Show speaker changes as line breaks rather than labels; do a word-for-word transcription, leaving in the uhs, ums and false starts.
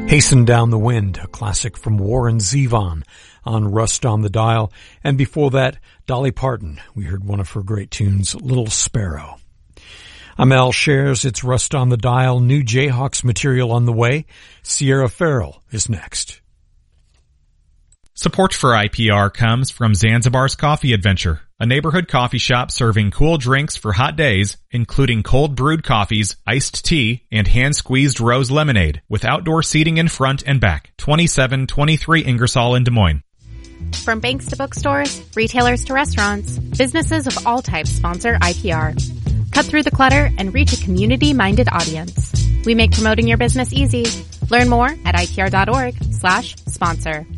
Hasten Down the Wind, a classic from Warren Zevon on Rust on the Dial. And before that, Dolly Parton. We heard one of her great tunes, Little Sparrow. I'm Al Shares. It's Rust on the Dial. New Jayhawks material on the way. Sierra Farrell is next.
Support for I P R comes from Zanzibar's Coffee Adventure, a neighborhood coffee shop serving cool drinks for hot days, including cold brewed coffees, iced tea, and hand-squeezed rose lemonade, with outdoor seating in front and back. twenty-seven twenty-three Ingersoll in Des Moines.
From banks to bookstores, retailers to restaurants, businesses of all types sponsor I P R. Cut through the clutter and reach a community-minded audience. We make promoting your business easy. Learn more at I P R dot org slash sponsor.